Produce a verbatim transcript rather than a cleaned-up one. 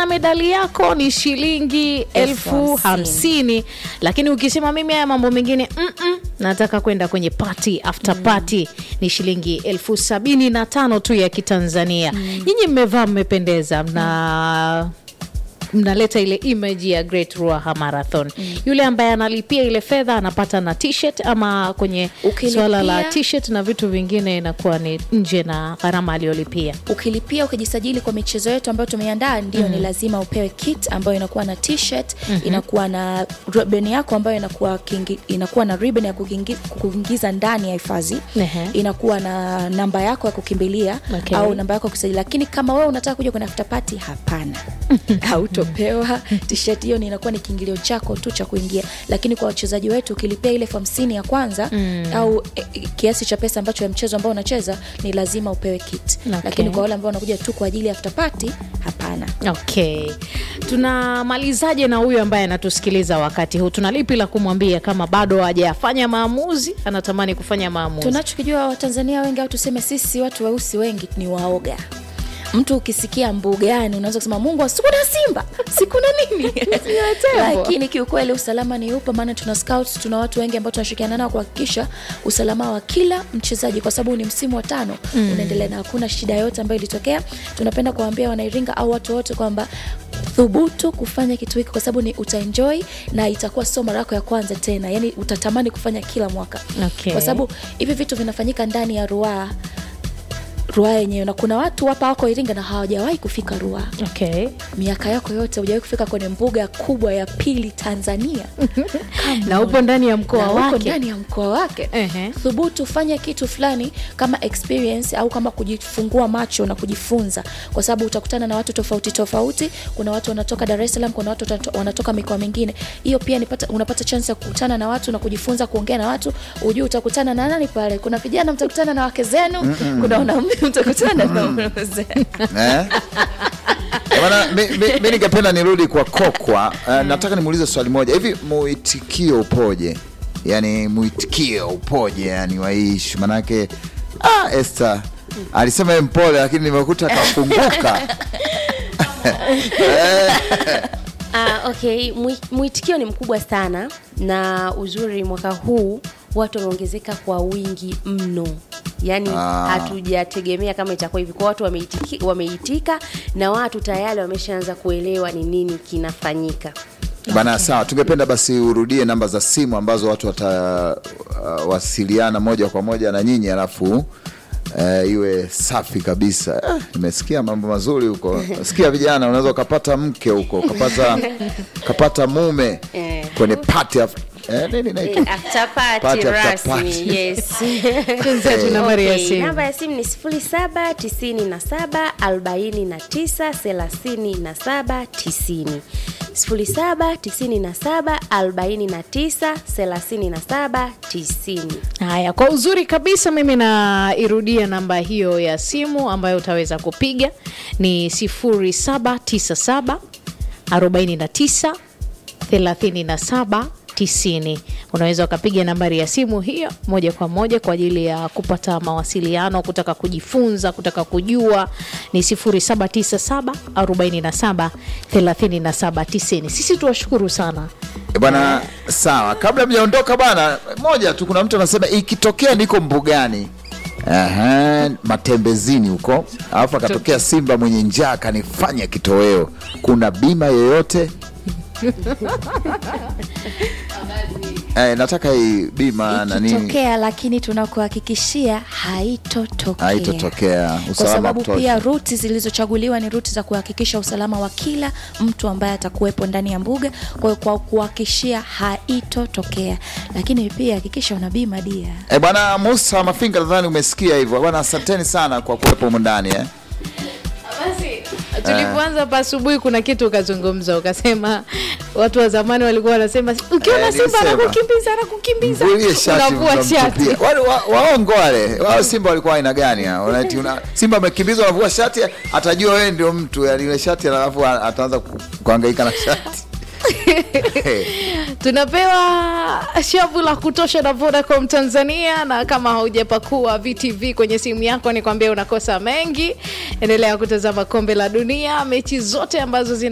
na medali yako ni shilingi elfu hamsini. Lakini ukisema mimi haya mambo mengine mm -mm, nataka kwenda kwenye party after party, mm. ni shilingi elfu sabini na tano tu ya Kitanzania. mm. Nyinyi mmevaa mmependeza, mna mnaleta ile image ya Great Ruaha Marathon. mm. Yule ambaye analipia ile fedha anapata na t-shirt, ama kwenye ukilipia, swala la t-shirt na vitu vingine inakuwa ni nje na gharama aliyolipia. Ukilipia ukijisajili kwa michezo yetu ambayo tumeandaa, ndio mm. ni lazima upewe kit ambayo inakuwa na t-shirt, mm -hmm. inakuwa na ribbon yako ambayo inakuwa kingi, inakuwa na ribbon ya kukingi, kuingiza ndani ya hifadhi, uh -huh. inakuwa na namba yako ya kukimbilia, okay. au namba yako ya kusajili. Lakini kama wewe unataka kuja kwenye after party, hapana. Hauto pewa t-shirt hiyo, ni inakuwa ni kiingilio chako tu cha kuingia. Lakini kwa wachezaji wetu ukilipia ile elfu hamsini ya kwanza, mm. au e, kiasi cha pesa ambacho ya mchezo ambao unacheza, ni lazima upewe kit. Okay. Lakini kwa wale ambao wanakuja tu kwa ajili ya after party, hapana. Okay. Tunamalizaje na huyu ambaye anatusikiliza wakati huu? Tunalipi la kumwambia kama bado hajafanya maamuzi, anatamani kufanya maamuzi? Tunachokijua Watanzania wengi, au tuseme sisi watu weusi wengi, ni waoga. Mtu ukisikia mbugani unaweza kusema Mungu, siku na simba, siku na nini. Lakini kiukweli usalama ni upo, maana tuna scouts, tuna watu wengi ambao tunashirikiana nao kuhakikisha usalama wa kila mchezaji, kwa sababu ni msimu wa tano mm. unaendelea na hakuna shida yote ambayo ilitokea. Tunapenda kuambia Wanairinga au watu wote kwamba thubutu kufanya kitu hiki, kwa sababu ni utaenjoy na itakuwa sio mara yako ya kwanza tena. Yani utatamani kufanya kila mwaka. Okay. Kwa sababu hivi vitu vinafanyika ndani ya Ruaha Ruaha yenyewe, na kuna watu hapa wako Iringa na hawajawahi kufika Ruaha. Okay. Miaka yako yote hujawahi kufika kwenye mbuga kubwa ya pili Tanzania. Na upo ndani ya mkoa wake. Upo ndani ya mkoa wake. Uh-huh. Thubutu fanya kitu fulani kama experience, au kama kujifungua macho na kujifunza, kwa sababu utakutana na watu tofauti tofauti. Kuna watu wanatoka Dar es Salaam, kuna watu wanatoka mikoa mingine. Hiyo pia nipata, unapata chance ya kukutana na watu na kujifunza kuongea na watu. Ujue utakutana na nani pale. Kuna vijana mtakutana na wake zenu, mm -mm. kuna wanaume mtakutana na wanaume zenu. Eh? Bwana, mimi ningependa nirudi kwa Kokwa. Uh, nataka nimuulize swali moja. Hivi muitikio upoje? Yaani muitikio upoje yani wa issue? Manake ah Esther alisema yeye mpole, lakini nimekuta kafunguka. Ah, okay, muitikio ni mkubwa sana, na uzuri mwaka huu watu wameongezeka kwa wingi mno. Yaani ah. hatujategemea kama itakuwa hivi. Kwa watu wameitika, wameitika na watu tayari wameshaanza kuelewa ni nini kinafanyika. Bana, sawa. Tungependa basi urudie namba za simu ambazo watu watawasiliana uh, moja kwa moja na nyinyi, alafu uh, iwe safi kabisa. Uh, nimesikia mambo mazuri huko. Sikia vijana, unaweza ukapata mke huko, ukapata kapata mume kwenye party of Eh, nini naitwa? After party rasmi, yes. Tunzetu nambari ya simu. Namba ya simu ni sifuri saba tisini na saba arobaini na tisa thelathini na saba tisini. sifuri saba tisini na saba arobaini na tisa thelathini na saba tisini. Haya, kwa uzuri kabisa mimi na irudia namba hiyo ya simu ambayo utaweza kupiga ni sifuri saba tisa saba arobaini na tisa thelathini na saba tisini. Unaweza ukapiga nambari ya simu hiyo moja kwa moja kwa ajili ya kupata mawasiliano, kutaka kujifunza, kutaka kujua. Ni sifuri saba tisa saba arobaini na saba thelathini na saba tisini. Sisi tuwashukuru sana. E bwana, sawa. Kabla mjaondoka bwana, moja tu, kuna mtu anasema ikitokea niko mbugani, aha, matembezini huko, alafu akatokea simba mwenye njaa kanifanya kitoweo, kuna bima yoyote? Eh, nataka hii bima na nini ikitokea, lakini tunakuhakikishia haitotokea. Haitotokea. Kwa sababu pia ruti zilizochaguliwa ni ruti za kuhakikisha usalama wa kila mtu ambaye atakuwepo ndani ya mbuga. Kwa hiyo kwa kuhakikishia haitotokea. Lakini pia hakikisha una bima dia. Eh bwana Musa Mafinga, nadhani umesikia hivyo. Bwana, asanteni sana kwa kuwepo huko ndani eh. Tulipoanza hapa asubuhi kuna kitu ukazungumza, ukasema watu wa zamani walikuwa wanasema ukiona simba anakukimbiza anakukimbiza unavua shati. Wale waongo wale. Wao simba walikuwa aina gani hao? Unaiti una simba amekimbizwa anavua shati, atajua wewe ndio mtu, yani ile shati alafu ataanza kuhangaika na shati. Tunapewa shavu la kutosha na Vodacom Tanzania, na kama haujapakua V T V kwenye simu yako ni kwambia unakosa mengi. Endelea kutazama Kombe la Dunia, mechi zote ambazo zina